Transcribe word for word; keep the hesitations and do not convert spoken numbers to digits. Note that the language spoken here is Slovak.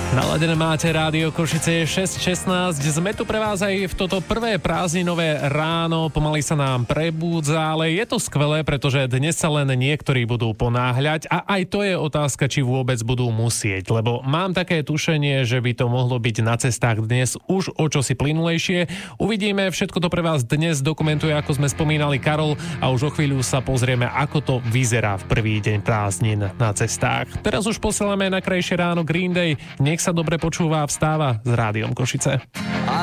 Naladené máte Rádio Košice, je šesť šestnásť. Sme tu pre vás aj v toto prvé prázdninové ráno. Pomaly sa nám prebúdza, ale je to skvelé, pretože dnes sa len niektorí budú ponáhľať a aj to je otázka, či vôbec budú musieť, lebo mám také tušenie, že by to mohlo byť na cestách dnes už o čosi plynulejšie. Uvidíme, všetko to pre vás dnes dokumentuje, ako sme spomínali, Karol, a už o chvíľu sa pozrieme, ako to vyzerá v prvý deň prázdnin na cestách. Teraz už posielame na krajšie ráno Green Day. Nech sa dobre počúva a vstáva s Rádiom Košice.